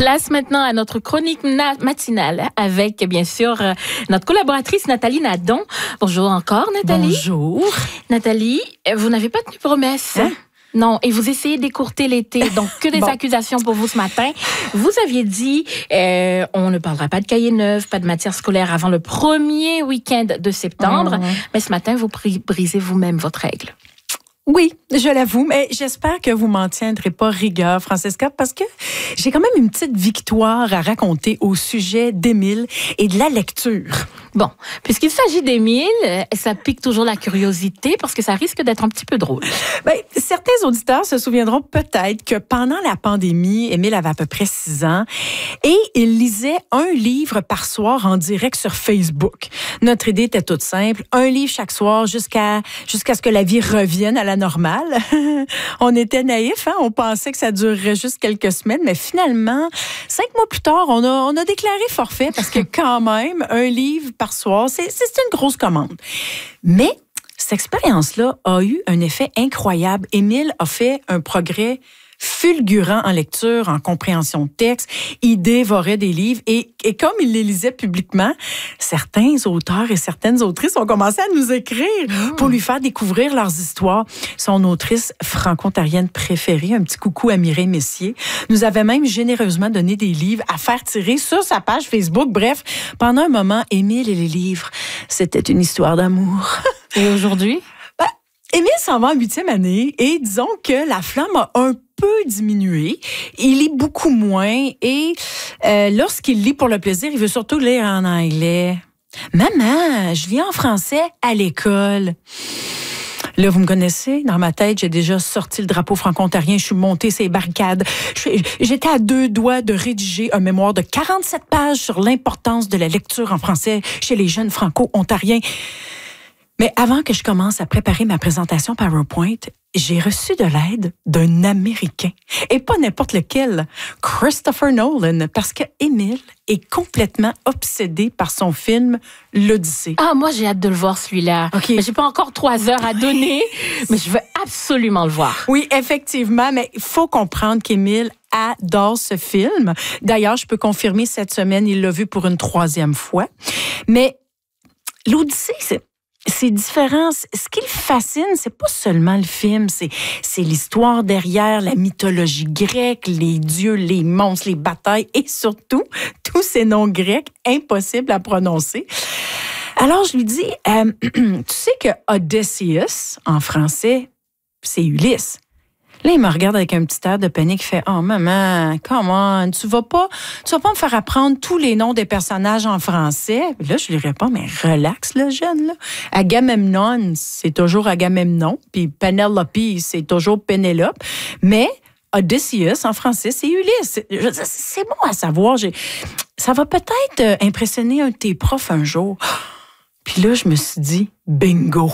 Place maintenant à notre chronique matinale avec, bien sûr, notre collaboratrice Nathalie Nadon. Bonjour encore, Nathalie. Bonjour. Nathalie, vous n'avez pas tenu promesse. Hein? Non, et vous essayez d'écourter l'été, donc que des accusations pour vous ce matin. Vous aviez dit, on ne parlera pas de cahiers neufs, pas de matière scolaire avant le premier week-end de septembre. Mais ce matin, vous brisez vous-même votre règle. Oui, je l'avoue, mais j'espère que vous m'en tiendrez pas rigueur, Francesca, parce que j'ai quand même une petite victoire à raconter au sujet d'Émile et de la lecture. Bon, puisqu'il s'agit d'Émile, ça pique toujours la curiosité parce que ça risque d'être un petit peu drôle. Bien, certains auditeurs se souviendront peut-être que pendant la pandémie, Émile avait à peu près 6 ans et il lisait un livre par soir en direct sur Facebook. Notre idée était toute simple, un livre chaque soir jusqu'à ce que la vie revienne à la normale. On était naïfs, hein? On pensait que ça durerait juste quelques semaines, mais finalement, 5 mois plus tard, on a déclaré forfait parce que quand même, un livre par soir, c'est une grosse commande. Mais cette expérience-là a eu un effet incroyable. Émile a fait un progrès fulgurant en lecture, en compréhension de texte. Il dévorait des livres et comme il les lisait publiquement, certains auteurs et certaines autrices ont commencé à nous écrire pour lui faire découvrir leurs histoires. Son autrice franco-ontarienne préférée, un petit coucou à Mireille Messier, nous avait même généreusement donné des livres à faire tirer sur sa page Facebook. Bref, pendant un moment, Émile et les livres, c'était une histoire d'amour. Et aujourd'hui? Émile s'en va en 8e année et disons que la flamme a un peu diminué. Il lit beaucoup moins et lorsqu'il lit pour le plaisir, il veut surtout lire en anglais. Maman, je lis en français à l'école. Là, vous me connaissez, dans ma tête, j'ai déjà sorti le drapeau franco-ontarien, je suis montée ces barricades. J'étais à 2 doigts de rédiger un mémoire de 47 pages sur l'importance de la lecture en français chez les jeunes franco-ontariens. Mais avant que je commence à préparer ma présentation PowerPoint, j'ai reçu de l'aide d'un Américain. Et pas n'importe lequel, Christopher Nolan, parce que Émile est complètement obsédé par son film L'Odyssée. Ah, moi, j'ai hâte de le voir, celui-là. Okay. Mais j'ai pas encore 3 heures à donner, mais je veux absolument le voir. Oui, effectivement, mais il faut comprendre qu'Émile adore ce film. D'ailleurs, je peux confirmer cette semaine, il l'a vu pour une 3e fois. Mais L'Odyssée, c'est différent. Ce qui le fascine, c'est pas seulement le film, c'est l'histoire derrière, la mythologie grecque, les dieux, les monstres, les batailles et surtout tous ces noms grecs impossibles à prononcer. Alors je lui dis, tu sais que Odysseus en français, c'est Ulysse. Là, il me regarde avec un petit air de panique, il fait « Oh, maman, come on, tu vas pas me faire apprendre tous les noms des personnages en français? » Là, je lui réponds « Mais relax, le jeune, là. Agamemnon, c'est toujours Agamemnon, puis Penelope, c'est toujours Pénélope. Mais Odysseus, en français, c'est Ulysse. C'est bon à savoir. Ça va peut-être impressionner un de tes profs un jour. » Puis là, je me suis dit « Bingo! »